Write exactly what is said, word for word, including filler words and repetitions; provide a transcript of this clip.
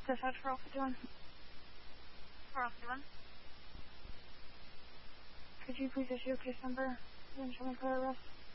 Dispatch for Alpha John. For Alpha John. Could you please issue a case number and show me for arrest?